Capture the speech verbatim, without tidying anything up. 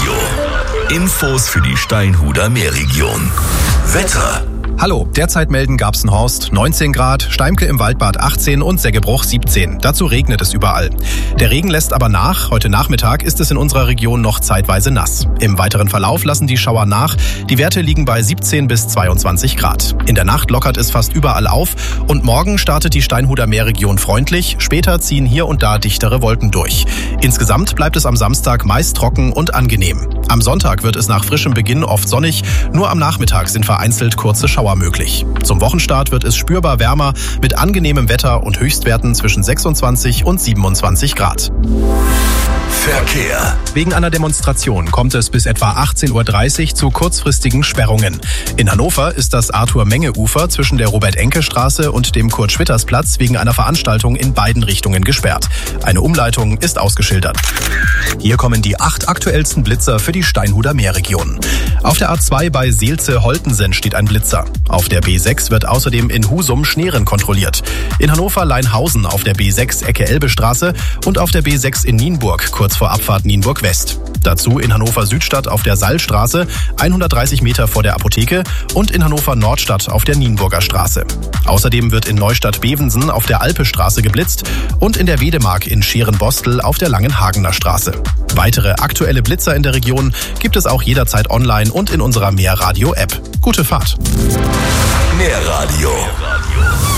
Meerradio. Infos für die Steinhuder Meerregion. Wetter. Hallo, derzeit melden Garbsenhorst neunzehn Grad, Steimke im Waldbad achtzehn und Seggebruch siebzehn. Dazu regnet es überall. Der Regen lässt aber nach. Heute Nachmittag ist es in unserer Region noch zeitweise nass. Im weiteren Verlauf lassen die Schauer nach. Die Werte liegen bei siebzehn bis zweiundzwanzig Grad. In der Nacht lockert es fast überall auf und morgen startet die Steinhuder Meerregion freundlich. Später ziehen hier und da dichtere Wolken durch. Insgesamt bleibt es am Samstag meist trocken und angenehm. Am Sonntag wird es nach frischem Beginn oft sonnig. Nur am Nachmittag sind vereinzelt kurze Schauer möglich. Zum Wochenstart wird es spürbar wärmer mit angenehmem Wetter und Höchstwerten zwischen sechsundzwanzig und siebenundzwanzig Grad. Verkehr. Wegen einer Demonstration kommt es bis etwa achtzehn Uhr dreißig zu kurzfristigen Sperrungen. In Hannover ist das Arthur-Menge-Ufer zwischen der Robert-Enke-Straße und dem Kurt-Schwitters-Platz wegen einer Veranstaltung in beiden Richtungen gesperrt. Eine Umleitung ist ausgeschildert. Hier kommen die acht aktuellsten Blitzer für die Steinhuder Meerregion. Auf der A zwei bei Seelze-Holtensen steht ein Blitzer. Auf der B sechs wird außerdem in Husum Schneeren kontrolliert. In Hannover-Leinhausen auf der B sechs Ecke Elbestraße und auf der B sechs in Nienburg, kurz vor Abfahrt Nienburg West. Dazu in Hannover Südstadt auf der Sallstraße, hundertdreißig Meter vor der Apotheke und in Hannover Nordstadt auf der Nienburger Straße. Außerdem wird in Neustadt-Bevensen auf der Alpestraße geblitzt und in der Wedemark in Scherenbostel auf der Langenhagener Straße. Weitere aktuelle Blitzer in der Region gibt es auch jederzeit online und in unserer Meerradio-App. Gute Fahrt! Meerradio